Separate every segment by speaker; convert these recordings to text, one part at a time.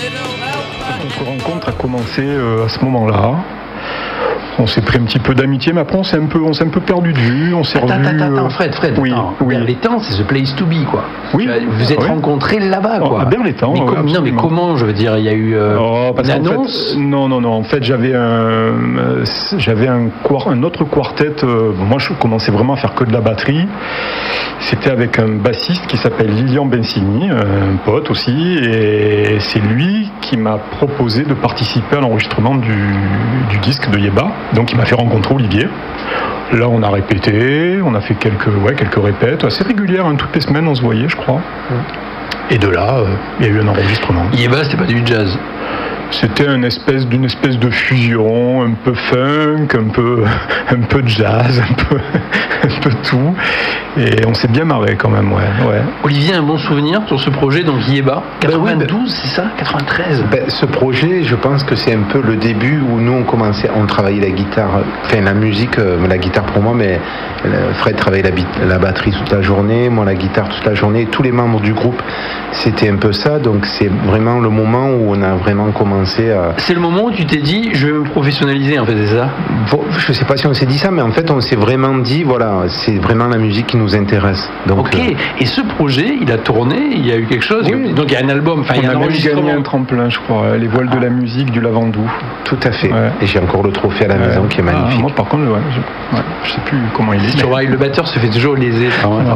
Speaker 1: Notre rencontre a commencé à ce moment-là. On s'est pris un petit peu d'amitié, mais après on s'est un peu perdu de vue. On s'est revus.
Speaker 2: Attends, Fred.
Speaker 1: Oui, oui.
Speaker 2: Berlétan, c'est the place to be, quoi.
Speaker 1: Oui.
Speaker 2: Vous êtes rencontrés là-bas, quoi.
Speaker 1: À Berlétan.
Speaker 2: Mais comment, je veux dire, il y a eu une annonce?
Speaker 1: Non. En fait, j'avais un autre quartet. Moi, je commençais vraiment à faire que de la batterie. C'était avec un bassiste qui s'appelle Lilian Bensini, un pote aussi, et c'est lui qui m'a proposé de participer à l'enregistrement du disque de Yeba. Donc il m'a fait rencontrer Olivier. Là on a répété, on a fait quelques répètes assez régulières, toutes les semaines on se voyait je crois. Et de là il y a eu un enregistrement.
Speaker 2: Yeba c'était pas du jazz.
Speaker 1: C'était d'une espèce de fusion, un peu funk, un peu jazz, un peu tout. Et on s'est bien marré quand même, ouais.
Speaker 2: Olivier, un bon souvenir sur ce projet, donc Yeba, 92, c'est ça 93
Speaker 3: Ce projet, je pense que c'est un peu le début où nous on travaillait la guitare, la musique, la guitare pour moi, mais Fred travaillait la batterie toute la journée, moi la guitare toute la journée, tous les membres du groupe, c'était un peu ça, donc c'est vraiment le moment où on a vraiment commencé à...
Speaker 2: C'est le moment où tu t'es dit, je vais me professionnaliser en fait, c'est ça?
Speaker 3: Je sais pas si on s'est dit ça, mais en fait on s'est vraiment dit, voilà, c'est vraiment la musique qui nous intéresse. Donc,
Speaker 2: ok, et ce projet, il a tourné, il y a eu quelque chose,
Speaker 1: oui.
Speaker 2: Donc il y a un album,
Speaker 1: il y a un enregistrement. On a même gagné un tremplin, je crois, les voiles de la musique du Lavandou.
Speaker 3: Tout à fait, et j'ai encore le trophée à la maison qui est magnifique.
Speaker 1: Moi par contre, je sais plus comment il est.
Speaker 2: Le batteur se fait toujours léser,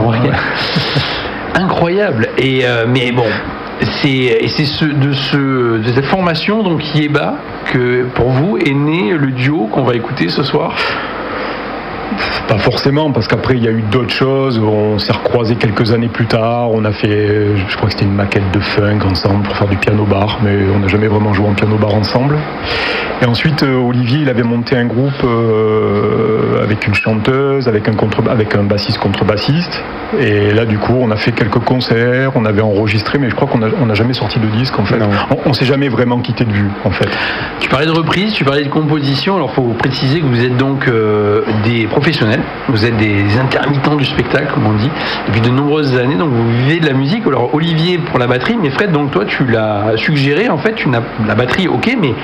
Speaker 2: incroyable, mais bon... C'est de cette formation, donc Yeba, que pour vous est né le duo qu'on va écouter ce soir?
Speaker 1: Pas forcément, parce qu'après il y a eu d'autres choses. On s'est recroisés quelques années plus tard. On a fait, je crois que c'était une maquette de funk ensemble pour faire du piano bar, mais on n'a jamais vraiment joué en piano bar ensemble. Et ensuite, Olivier, il avait monté un groupe avec une chanteuse, avec un bassiste contrebassiste. Et là, du coup, on a fait quelques concerts, on avait enregistré, mais je crois qu'on n'a jamais sorti de disque, en fait. On s'est jamais vraiment quitté de vue, en fait.
Speaker 2: Tu parlais de reprise, tu parlais de composition. Alors, il faut préciser que vous êtes donc des professionnels, vous êtes des intermittents du spectacle, comme on dit, depuis de nombreuses années. Donc, vous vivez de la musique. Alors, Olivier pour la batterie, mais Fred, donc toi, tu l'as suggéré, en fait, la batterie, ok, mais